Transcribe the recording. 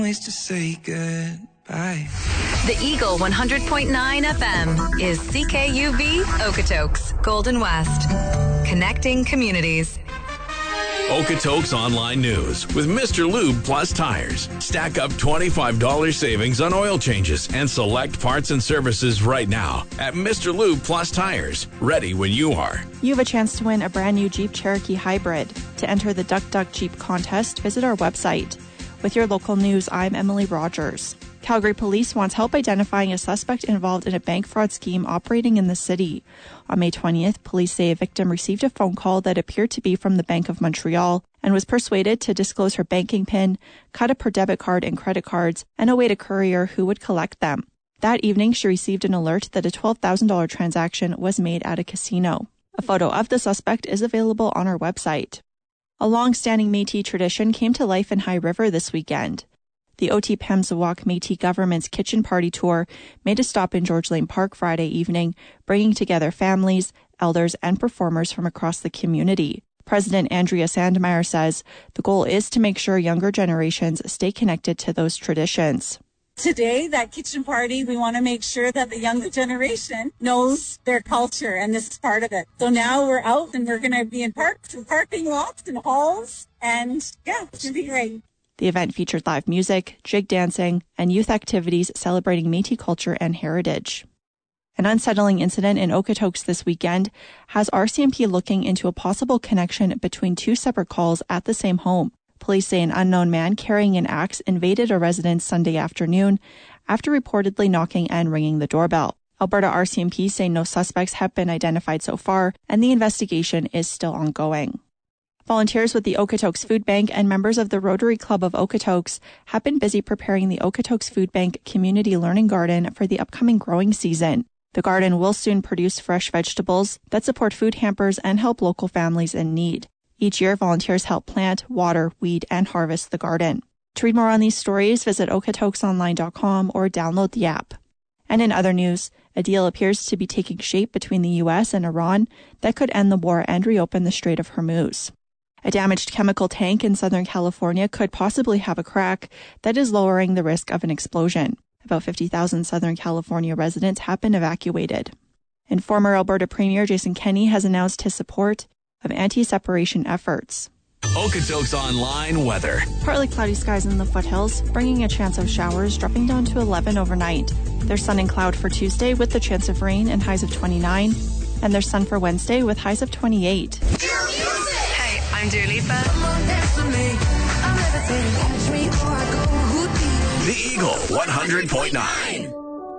Ways to say goodbye. The Eagle 100.9 FM is CKUV Okotoks, Golden West. Connecting communities. Okotoks Online News with Mr. Lube Plus Tires. Stack up $25 savings on oil changes and select parts and services right now at Mr. Lube Plus Tires. Ready when you are. You have a chance to win a brand new Jeep Cherokee Hybrid. To enter the Duck Duck Jeep contest, visit our website. With your local news, I'm Emily Rogers. Calgary Police wants help identifying a suspect involved in a bank fraud scheme operating in the city. On May 20th, police say a victim received a phone call that appeared to be from the Bank of Montreal and was persuaded to disclose her banking PIN, cut up her debit card and credit cards, and await a courier who would collect them. That evening, she received an alert that a $12,000 transaction was made at a casino. A photo of the suspect is available on our website. A long-standing Métis tradition came to life in High River this weekend. The Otipemisiwak Métis government's kitchen party tour made a stop in George Lane Park Friday evening, bringing together families, elders, and performers from across the community. President Andrea Sandmeyer says the goal is to make sure younger generations stay connected to those traditions. Today, that kitchen party, we want to make sure that the younger generation knows their culture, and this is part of it. So now we're out and we're going to be in parking lots and halls, and yeah, it's going to be great. The event featured live music, jig dancing, and youth activities celebrating Métis culture and heritage. An unsettling incident in Okotoks this weekend has RCMP looking into a possible connection between two separate calls at the same home. Police say an unknown man carrying an axe invaded a residence Sunday afternoon after reportedly knocking and ringing the doorbell. Alberta RCMP say no suspects have been identified so far, and the investigation is still ongoing. Volunteers with the Okotoks Food Bank and members of the Rotary Club of Okotoks have been busy preparing the Okotoks Food Bank Community Learning Garden for the upcoming growing season. The garden will soon produce fresh vegetables that support food hampers and help local families in need. Each year, volunteers help plant, water, weed, and harvest the garden. To read more on these stories, visit okotoksonline.com or download the app. And in other news, a deal appears to be taking shape between the U.S. and Iran that could end the war and reopen the Strait of Hormuz. A damaged chemical tank in Southern California could possibly have a crack that is lowering the risk of an explosion. About 50,000 Southern California residents have been evacuated. And former Alberta Premier Jason Kenney has announced his support of anti-separation efforts. Okotoks Online weather. Partly cloudy skies in the foothills, bringing a chance of showers, dropping down to 11 overnight. There's sun and cloud for Tuesday with the chance of rain and highs of 29. And there's sun for Wednesday with highs of 28. Hey, I'm Dua Lipa. The Eagle 100.9.